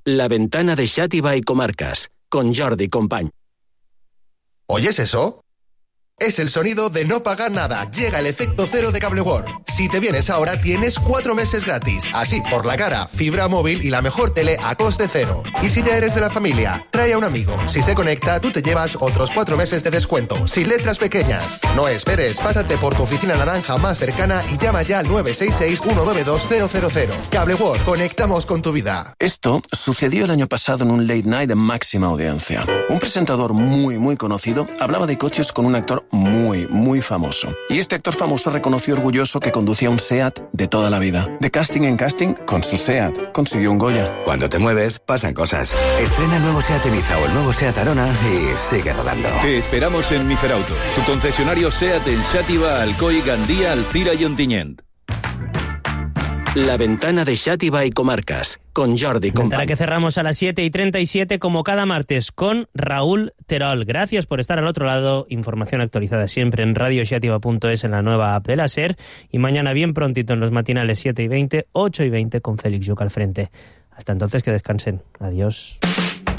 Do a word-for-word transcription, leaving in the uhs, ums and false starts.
La ventana de Xàtiva y Comarcas, con Jordi Company. ¿Oyes eso? Es el sonido de no pagar nada. Llega el efecto cero de Cable World. Si te vienes ahora, tienes cuatro meses gratis. Así, por la cara, fibra móvil y la mejor tele a coste cero. Y si ya eres de la familia, trae a un amigo. Si se conecta, tú te llevas otros cuatro meses de descuento, sin letras pequeñas. No esperes, pásate por tu oficina naranja más cercana y llama ya al nueve seis seis, uno nueve dos, cero cero cero. Cable World, conectamos con tu vida. Esto sucedió el año pasado en un late night de máxima audiencia. Un presentador muy, muy conocido hablaba de coches con un actor muy, muy famoso. Y este actor famoso reconoció orgulloso que conducía un SEAT de toda la vida. De casting en casting, con su SEAT, consiguió un Goya. Cuando te mueves, pasan cosas. Estrena el nuevo SEAT Ibiza o el nuevo SEAT Arona y sigue rodando. Te esperamos en Miferauto, tu concesionario SEAT en Xàtiva, Alcoi, Gandía, Alcira y Ontinyent. La ventana de Xàtiva y Comarcas, con Jordi Company. Ventana que cerramos a las siete y treinta y siete, como cada martes, con Raúl Terol. Gracias por estar al otro lado. Información actualizada siempre en radio xàtiva punto es, en la nueva app de la SER. Y mañana bien prontito en los matinales siete y veinte, ocho y veinte, con Félix Lluc al frente. Hasta entonces, que descansen. Adiós.